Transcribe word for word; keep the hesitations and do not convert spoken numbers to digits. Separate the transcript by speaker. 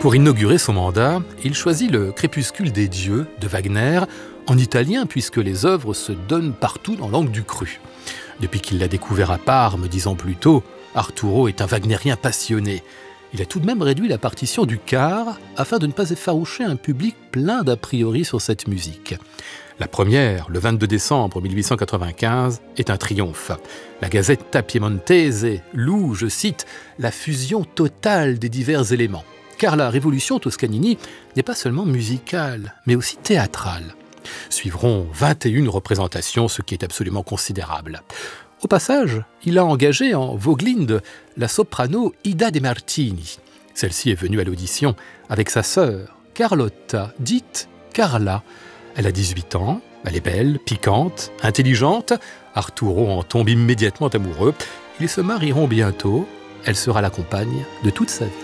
Speaker 1: Pour inaugurer son mandat, il choisit le Crépuscule des dieux de Wagner, en italien puisque les œuvres se donnent partout dans l'angle du cru. Depuis qu'il l'a découvert à Parme dix ans plus tôt, Arturo est un wagnérien passionné. Il a tout de même réduit la partition du quart afin de ne pas effaroucher un public plein d'a priori sur cette musique. La première, le vingt-deux décembre mille huit cent quatre-vingt-quinze, est un triomphe. La Gazzetta Piemontese loue, je cite, « la fusion totale des divers éléments ». Car la révolution Toscanini n'est pas seulement musicale, mais aussi théâtrale. Suivront vingt et une représentations, ce qui est absolument considérable. Au passage, il a engagé en Voglinde la soprano Ida De Martini. Celle-ci est venue à l'audition avec sa sœur, Carlotta, dite Carla. Elle a dix-huit ans, elle est belle, piquante, intelligente. Arturo en tombe immédiatement amoureux. Ils se marieront bientôt. Elle sera la compagne de toute sa vie.